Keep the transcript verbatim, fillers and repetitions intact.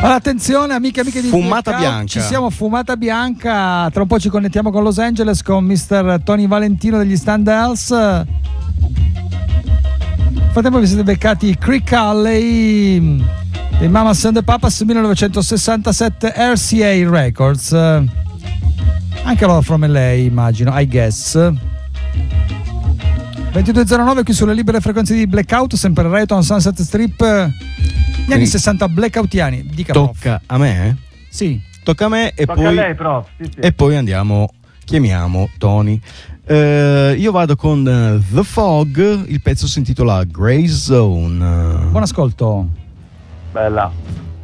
Allora, attenzione amiche e amiche di Fumata Blackout, bianca. ci siamo Fumata Bianca, tra un po' ci connettiamo con Los Angeles con mister Tony Valentino degli Standells. Nel frattempo vi siete beccati Creek Alley dei Mamas and the Papas millenovecentosessantasette R C A Records, anche loro from L A immagino, I guess. ventidue e zero nove qui sulle libere frequenze di Blackout, sempre Rayton Sunset Strip, gli anni sessanta blackoutiani. Dica, tocca prof. a me? Eh? Sì. Tocca a me e Tocca poi a lei, prof. Sì, sì. e poi andiamo, chiamiamo Tony. Uh, io vado con uh, The Fog, il pezzo si intitola Grey Zone. Buon ascolto. Bella.